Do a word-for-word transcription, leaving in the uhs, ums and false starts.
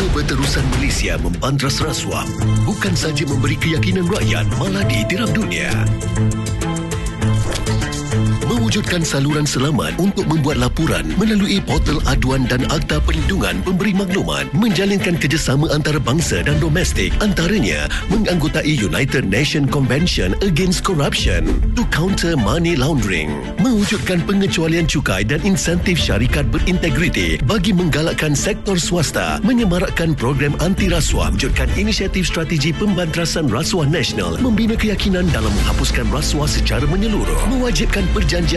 Keberterusan Malaysia membantras rasuah bukan saja memberi keyakinan rakyat, malah ditiram dunia. Mewujudkan saluran selamat untuk membuat laporan melalui portal aduan dan Akta Perlindungan Pemberi Maklumat, menjalinkan kerjasama antarabangsa dan domestik, antaranya menganggotai United Nations Convention Against Corruption to counter money laundering, mewujudkan pengecualian cukai dan insentif syarikat berintegriti bagi menggalakkan sektor swasta, menyemarakkan program anti rasuah, wujudkan inisiatif strategi pembantrasan rasuah nasional, membina keyakinan dalam menghapuskan rasuah secara menyeluruh, mewajibkan perjanjian